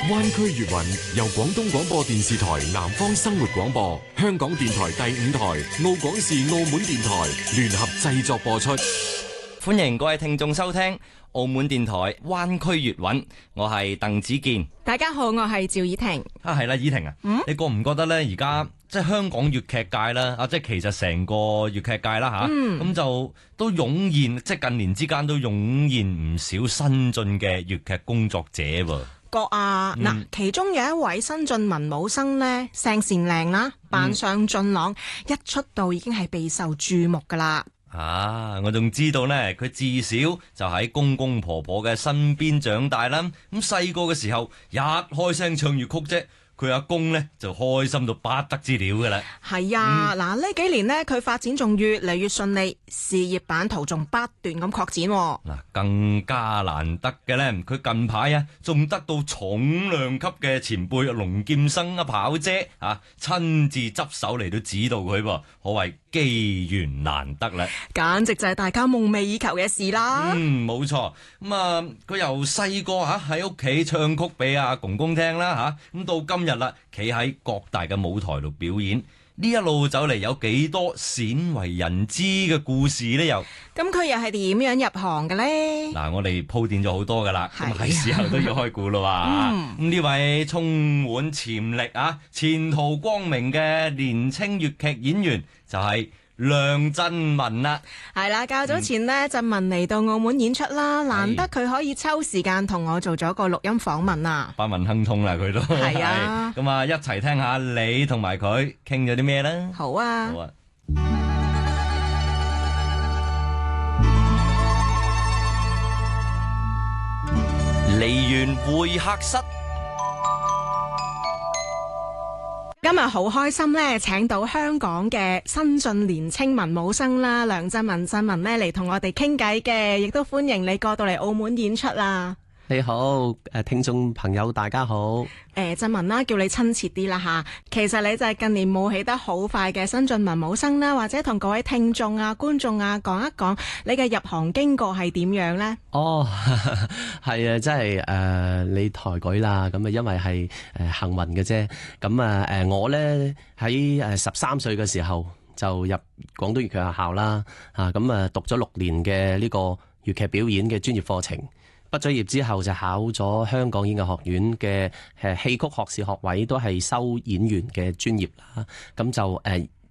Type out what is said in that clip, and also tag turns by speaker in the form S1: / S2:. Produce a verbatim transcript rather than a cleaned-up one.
S1: 灣區粵韻由廣東廣播電視台南方生活廣播、香港電台第五台、澳廣視澳門電台聯合製作播出。
S2: 歡迎各位聽眾收聽澳門電台灣區粵韻，我係鄧子健。
S3: 大家好，我係趙以婷。
S2: 啊，係啦，以婷啊，嗯、你覺唔覺得呢？而家即係香港粵劇界啦，啊，即係其實成個粵劇界啦吓，咁、嗯、就都湧現，即係近年之間都湧現唔少新進嘅粵劇工作者喎。
S3: 覺啊，嗱、嗯，其中有一位新晉文武生呢，聲線靚啦，扮相俊朗，嗯、一出道已經係備受注目噶啦。
S2: 啊，我仲知道呢，佢自小就喺公公婆婆嘅身邊長大啦。咁細個嘅時候，一開聲唱粵曲啫，佢阿公呢就開心到不得之了嘅啦。
S3: 係啊，嗱呢、嗯、幾年呢，佢發展仲越嚟越順利，事業版圖仲不斷咁擴展。
S2: 嗱，更加難得嘅呢，佢近排啊，仲得到重量級嘅前輩龍劍生阿跑姐啊，親自執手嚟到指導佢噃，可謂機緣難得啦，
S3: 簡直就係大家夢寐以求嘅事啦。
S2: 嗯，冇錯。咁啊，佢由細個吓喺屋企唱曲俾阿公公聽啦吓，咁到今日啦，企喺各大嘅舞台度表演，呢一路走嚟有幾多鮮為人知嘅故事呢？又
S3: 咁佢又係點樣入行嘅呢？
S2: 嗱，我哋鋪墊咗好多噶啦，咁係時候都要開估啦哇！咁呢位充滿潛力啊、前途光明嘅年青粵劇演員就係梁振文啦。係
S3: 啦，較早前呢，振文嚟到澳門演出啦，難得佢可以抽時間同我做咗個錄音訪問啊，
S2: 百文亨通啦佢都係啊，咁啊一齊聽下你同埋佢傾咗啲咩呢？
S3: 好啊，好啊。
S2: 梨園會客室，
S3: 今日好開心咧，請到香港嘅新晉年青文武生啦，梁振文振文咧嚟同我哋傾偈嘅，亦都歡迎你過到嚟澳門演出啦。
S4: 你好，誒，聽眾朋友大家好。誒、
S3: 呃，振文啦，叫你親切啲啦吓。其實你就係近年冒起得好快嘅新晉文武生啦，或者同各位聽眾啊、觀眾啊講一講你嘅入行經過係點樣呢？
S4: 哦，係啊，真係誒，你抬舉啦，咁啊，因為係誒、呃、幸運嘅啫。咁啊，誒，我咧喺誒十三歲嘅時候就入廣東粵劇學校啦，吓咁啊，讀咗六年嘅呢個粵劇表演嘅專業課程。畢咗業之後就考咗香港演藝學院嘅誒戲曲學士學位，都係收演員嘅專業啦。咁就誒